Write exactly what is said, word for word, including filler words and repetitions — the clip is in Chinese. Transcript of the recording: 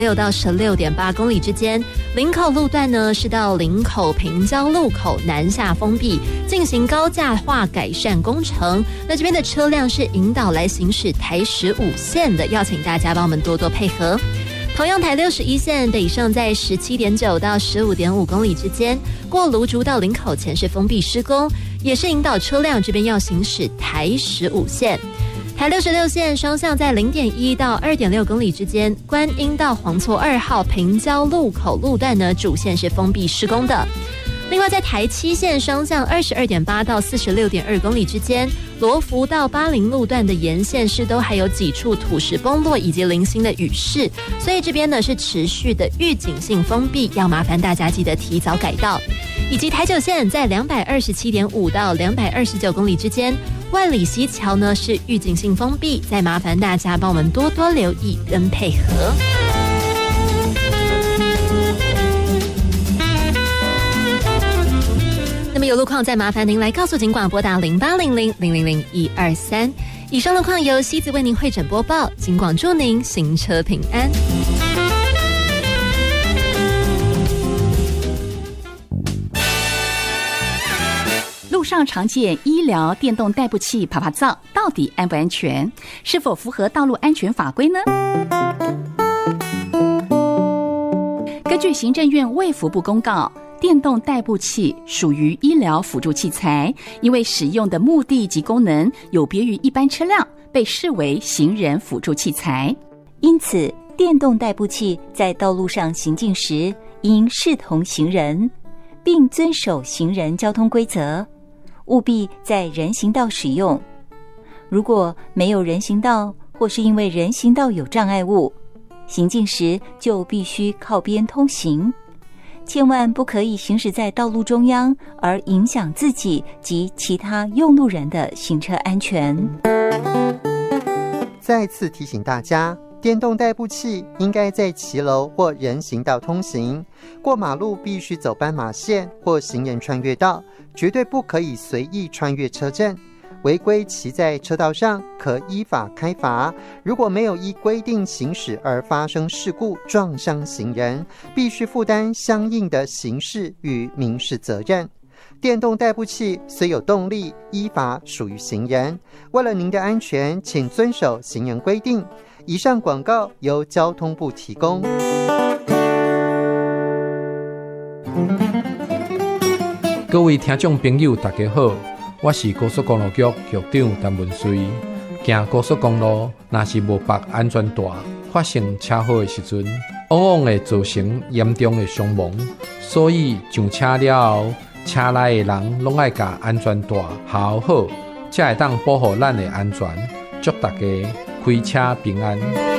六到十六点八公里之间，林口路段呢是到林口平交路口南下封闭，进行高架化改善工程。那这边的车辆是引导来行驶台十五线的，要请大家帮我们多多配合。同样台六十一线北上在十七点九到十五点五公里之间，过芦竹到林口前是封闭施工，也是引导车辆这边要行驶台十五线。台六十六线双向在零点一到二点六公里之间，观音到黄厝二号平交路口路段呢，主线是封闭施工的。另外，在台七线双向二十二点八到四十六点二公里之间，罗浮到巴陵路段的沿线是都还有几处土石崩落以及零星的雨势，所以这边呢是持续的预警性封闭，要麻烦大家记得提早改道。以及台九线在两百二十七点五到两百二十九公里之间，万里溪桥呢是预警性封闭，再麻烦大家帮我们多多留意跟配合。那么有路况再麻烦您来告诉警广，拨打零八零零零零零一二三。以上路况由西子为您会诊播报，警广祝您行车平安。 路上常见医疗电动代步器啪啪噪，到底安不安全？是否符合道路安全法规呢？根据行政院卫福部公告，电动代步器属于医疗辅助器材，因为使用的目的及功能有别于一般车辆，被视为行人辅助器材。 因此，电动代步器在道路上行进时，应视同行人，并遵守行人交通规则，务必在人行道使用。如果没有人行道，或是因为人行道有障碍物，行进时就必须靠边通行，千万不可以行驶在道路中央，而影响自己及其他用路人的行车安全。 再次提醒大家，电动代步器应该在骑楼或人行道通行，过马路必须走斑马线或行人穿越道，绝对不可以随意穿越车阵。违规骑在车道上可依法开罚，如果没有依规定行驶而发生事故撞伤行人，必须负担相应的刑事与民事责任。电动代步器虽有动力，依法属于行人，为了您的安全，请遵守行人规定。以上广告由交通部提供。 各位听众朋友大家好，我是高速公路局局长陈文水。行高速公路若是无绑安全带，发生车祸的时阵，往往会造成严重的伤亡，所以上车了后，车内的人拢爱把安全带系好，才会当保护咱的安全，祝大家开车平安。